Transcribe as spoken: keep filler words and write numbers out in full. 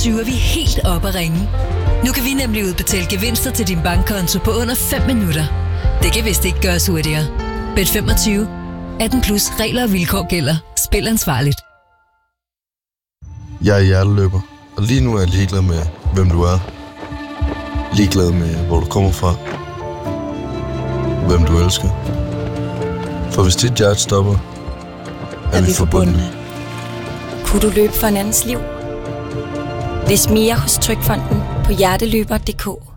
femogtyve er vi helt oppe at ringe. Nu kan vi nemlig udbetale gevinster til din bankkonto på under fem minutter. Det kan vist ikke gøres hurtigere. Bet femogtyve. atten plus regler og vilkår gælder. Spil ansvarligt. Jeg er hjerteløber, og lige nu er jeg ligeglad med, hvem du er. Ligeglad med, hvor du kommer fra. Hvem du elsker. For hvis dit hjerte stopper, er, er vi forbundne. Kunne du løbe for en andens liv? Læs mere hos Trygfonden på hjerteløber punktum d k.